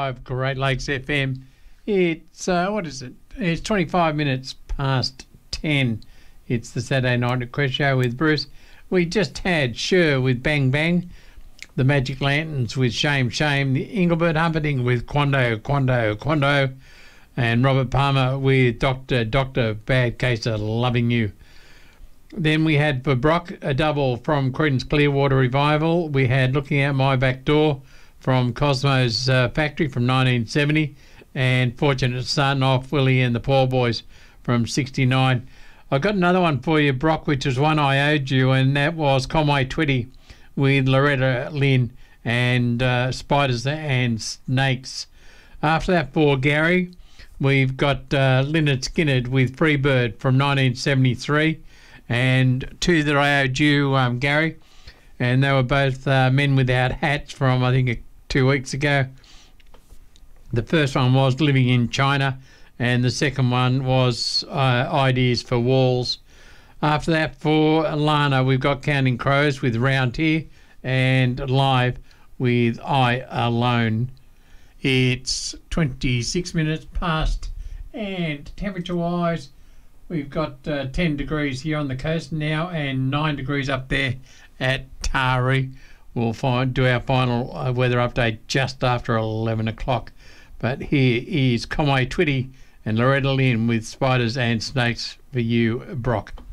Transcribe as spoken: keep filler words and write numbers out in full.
five Great Lakes F M. It's, uh, what is it? It's twenty-five minutes past ten. It's the Saturday Night Request Show with Bruce. We just had Sure with Bang Bang, the Magic Lanterns with Shame Shame, the Engelbert Humperdinck with Quando, Quando, Quando, and Robert Palmer with Doctor Doctor Bad Case of Loving You. Then we had for Brock a double from Creedence Clearwater Revival. We had Looking Out My Back Door from Cosmo's uh, Factory from nineteen seventy, and Fortunate Son off Willie and the Poor Boys from sixty-nine. I got another one for you, Brock, which was one I owed you, and that was Conway Twitty with Loretta Lynn and uh, Spiders and Snakes. After that, for Gary, we've got uh, Lynyrd Skynyrd with Freebird from nineteen seventy-three, and two that I owed you, um, Gary, and they were both uh, Men Without Hats from, I think, two weeks ago. The first one was Living in China, and the second one was uh, Ideas for Walls. After that, for Lana, we've got Counting Crows with Round Here, and Live with I Alone. It's twenty-six minutes past, and temperature-wise, we've got uh, ten degrees here on the coast now, and nine degrees up there at Taree. We'll find, do our final uh, weather update just after eleven o'clock. But here is Conway Twitty and Loretta Lynn with Spiders and Snakes for you, Brock.